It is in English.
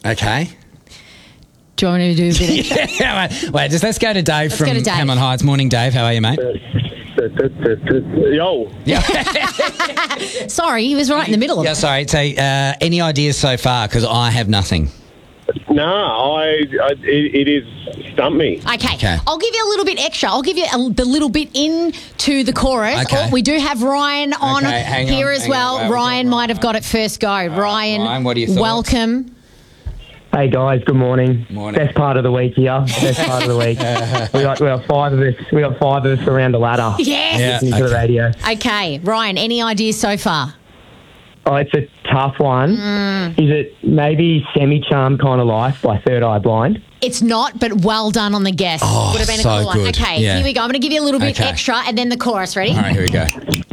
Okay. Do you want me to do a bit extra? Yeah, wait, just let's go to Dave Let's from go to Dave. Hamlin Heights. Morning, Dave. How are you, mate? Yo. Yeah. Sorry, he was right in the middle of Yeah, it. sorry. So, any ideas so far? Because I have nothing. Nah, it is stumped me. Okay. I'll give you a little bit extra. I'll give you the little bit into the chorus. Okay. Oh, we do have Ryan on Okay, hang here on, as hang well. on. Ryan might have got it first go. Ryan, what are your thoughts? welcome. Hey guys, good morning. Morning. Best part of the week here. Best part of the week. we got 5 of us. We got 5 of us around the ladder. Yes. Yeah. Listening to the radio. Okay, Ryan, any ideas so far? Oh, it's a tough one. Is it maybe Semi-Charmed Kind of Life by Third Eye Blind? It's not, but well done on the guess. Oh, Would have been a so cool one. good. Okay, Yeah. here we go. I'm going to give you a little bit Okay. extra and then the chorus. Ready? All right, here we go.